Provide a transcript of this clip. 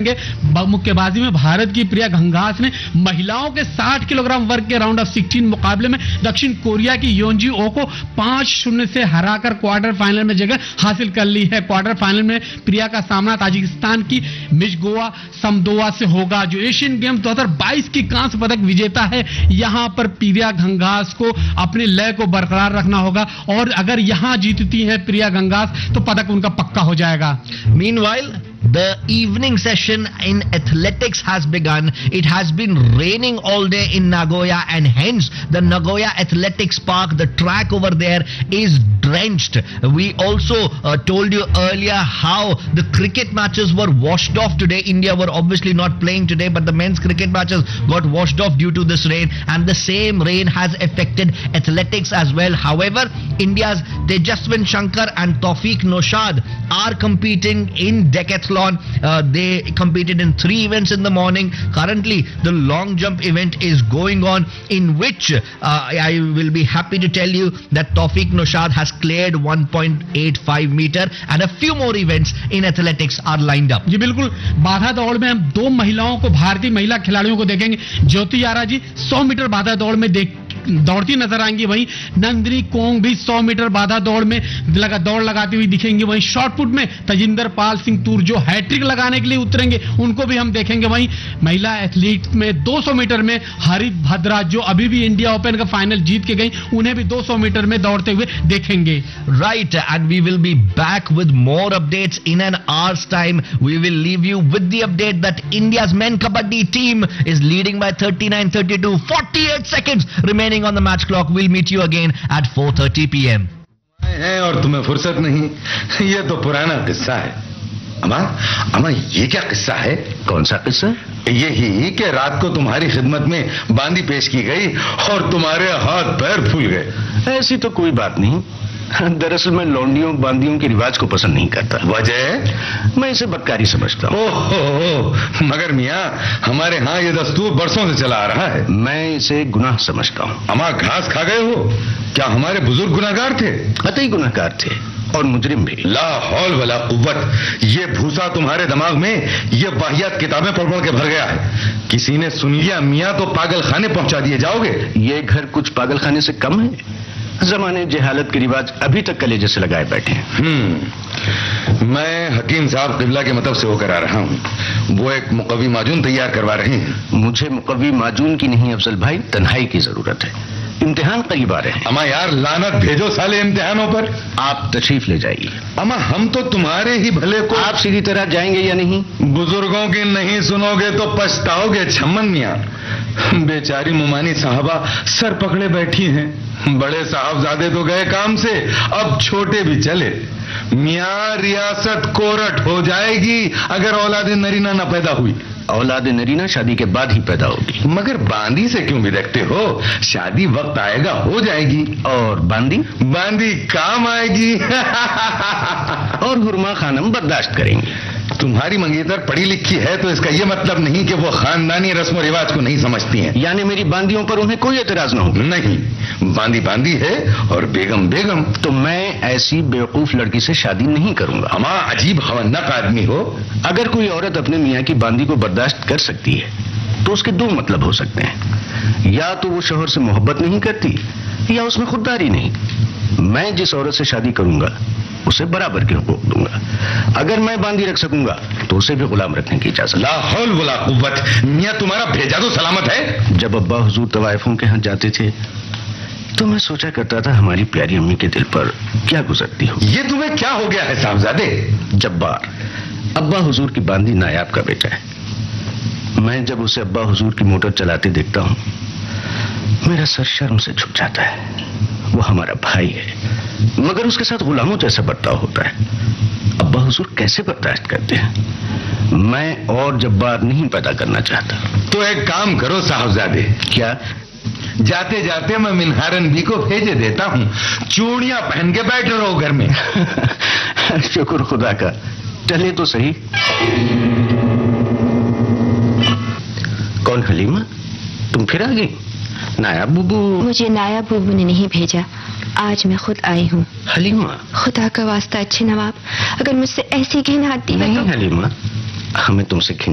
मुक्केबाजी में भारत की प्रिया घंघास ने महिलाओं के 60 किलोग्राम वर्ग के राउंड ऑफ 16 मुकाबले में दक्षिण कोरिया की योंजी ओ को 5-0 से हराकर क्वार्टर फाइनल में जगह हासिल कर ली है। क्वार्टर फाइनल में प्रिया का सामना ताजिकिस्तान की मिजगोवा समदोवा से होगा, जो एशियन गेम 2022 की कांस्य पदक विजेता है। यहां पर प्रिया घंघास को अपने लय को बरकरार रखना होगा और अगर यहां जीतती है प्रिया घंघास तो पदक उनका पक्का हो जाएगा। Meanwhile, the evening session in athletics has begun. It has been raining all day in Nagoya, and hence the Nagoya Athletics Park, the track over there, is drenched. We also told you earlier how the cricket matches were washed off today. India were obviously not playing today, but the men's cricket matches got washed off due to this rain, and the same rain has affected athletics as well. However, India's Tejaswin Shankar and Tawfiq Noshad are competing in decathlon. They competed in 3 events in the morning. Currently, the long jump event is going on, in which I will be happy to tell you that Tawfiq Noshad has cleared 1.85 meter, and a few more events in athletics are lined up. जी बिल्कुल, बाधा दौड़ में हम 2 महिलाओं को, भारतीय महिला खिलाड़ियों को देखेंगे। ज्योति यारा जी 100 मीटर बाधा दौड़ में दौड़ती नजर आएंगी, वहीं नंदिनी कोंग भी 100 मीटर बाधा दौड़ में दौड़ लगाती हुई दिखेंगी। वहीं शॉटपुट में तजिंदर पाल सिंह तूर जो हैट्रिक लगाने के लिए उतरेंगे, उनको भी हम देखेंगे। वहीं महिला एथलीट में 200 मीटर में हरित भद्रा जो अभी भी इंडिया ओपन का फाइनल जीत के गई, उन्हें भी 200 मीटर में दौड़ते हुए देखेंगे। Right, and we will be back with more updates in an hour's time. We will leave you with the update that India's men kabaddi team is leading by 39-32, 48 seconds remaining on the match clock. We'll meet you again at 4:30 p.m. है और तुम्हें फुर्सत नहीं, ये तो पुराना किस्सा है। अमा ये क्या किस्सा है? कौन सा किस्सा? यही कि रात को तुम्हारी खिदमत में बांदी पेश की गई और तुम्हारे हाथ पैर फूल गए। ऐसी तो कोई बात नहीं। दरअसल मैं लौंडियों बांदियों के रिवाज को पसंद नहीं करता। वजह? मैं इसे बदकारी समझता हूँ। ओहो, मगर मियाँ हमारे यहाँ ये दस्तूर बरसों से चला आ रहा है। मैं इसे गुनाह समझता हूँ। अमा घास खा गए हो? क्या हमारे बुजुर्ग गुनाहगार थे? कतई गुनाहगार थे और मुजरिम भी। ला हौल वला कुव्वत, ये भूसा तुम्हारे दिमाग में ये वाहियात किताबें पढ़ के भर गया है। किसी ने सुन लिया मियाँ तो पागल खाने पहुंचा दिए जाओगे। ये घर कुछ पागल खाने से कम है। जमाने जहालत के रिवाज अभी तक कलेजे से लगाए बैठे हैं। मैं हकीम साहब किबला के मतलब से होकर आ रहा हूँ। वो एक मुकव्वी माजून तैयार करवा रहे हैं। मुझे मुकव्वी माजून की नहीं अफजल भाई, तन्हाई की जरूरत है। इम्तिहान करीब आ रहे हैं। अमा यार लानत भेजो साले इम्तिहानों पर। आप तशरीफ ले जाइए। अमा हम तो तुम्हारे ही भले को। आप सीधी तरह जाएंगे या नहीं? बुजुर्गों की नहीं सुनोगे तो पछताओगे छम्मन मियाँ। बेचारी मुमानी साहबा सर पकड़े बैठी हैं। बड़े साहबजादे तो गए काम से, अब छोटे भी चले। मियाँ रियासत कोरट हो जाएगी अगर औलाद नरीना न पैदा हुई। औलाद नरीना शादी के बाद ही पैदा होगी। मगर बांदी से क्यों बिदकते हो? शादी वक्त आएगा हो जाएगी। और बांदी? बांदी काम आएगी। और हुरमा खानम बर्दाश्त करेंगी। तुम्हारी मंगेतर पढ़ी लिखी है तो इसका यह मतलब नहीं कि वो खानदानी रस्म रिवाज को नहीं समझती हैं। यानी मेरी बांदियों पर उन्हें कोई एतराज न होगा? नहीं, बांदी बांदी है और बेगम बेगम। तो मैं ऐसी बेवकूफ लड़की से शादी नहीं करूंगा। अमा अजीब खवन्नक आदमी हो। अगर कोई औरत अपने मियाँ की बांदी को बर्दाश्त कर सकती है तो उसके 2 मतलब हो सकते हैं। या तो वो शौहर से मोहब्बत नहीं करती या उसमें खुददारी नहीं। मैं जिस औरत से शादी करूंगा उसे बराबर के हुकूक दूंगा। अगर मैं बांदी रख सकूंगा तो उसे भी गुलाम रखने की इजाजत। ला हौल वला कुव्वत, मियां तुम्हारा भेजा तो सलामत है। जब अब्बा हुजूर तवाइफों के यहाँ जाते थे तो मैं सोचा करता था हमारी प्यारी अम्मी के दिल पर क्या गुजरती हो। ये तुम्हें क्या हो गया है साहबजादे? जब्बार, अब्बा हुजूर की बांदी नायाब का बेटा है। मैं जब उसे अब्बा हुजूर की मोटर चलाते देखता हूँ मेरा सर शर्म से झुक जाता है। वो हमारा भाई है मगर उसके साथ गुलामों जैसा बर्ताव होता है। अब्बा हुजूर कैसे बर्दाश्त करते हैं? मैं और जब्बार नहीं पैदा करना चाहता। तो एक काम करो साहबजादे। क्या? जाते जाते मैं मिनहारन भी को भेजे देता हूँ। चूड़ियां पहन के बैठ रहो घर में। शुक्र खुदा का, चले तो सही। कौन हलीमा, तुम फिर आ गई? नायाब बुबू? मुझे नायाब बुबू ने नहीं भेजा, आज मैं खुद आई हूँ। हलीमा, खुदा का वास्ता अच्छे नवाब, अगर मुझसे ऐसी घिन आती है। नहीं हलीमा, हमें तुमसे घिन